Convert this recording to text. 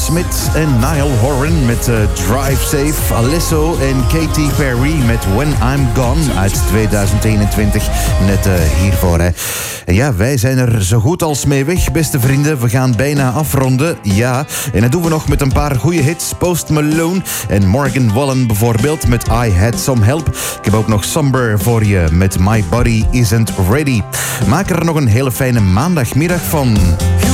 Smith en Niall Horan met Drive Safe. Alesso en Katy Perry met When I'm Gone uit 2021. Net hiervoor, hè. En ja, wij zijn er zo goed als mee weg, beste vrienden. We gaan bijna afronden, ja. En dat doen we nog met een paar goede hits. Post Malone en Morgan Wallen bijvoorbeeld met I Had Some Help. Ik heb ook nog Somber voor je met My Body Isn't Ready. Maak er nog een hele fijne maandagmiddag van.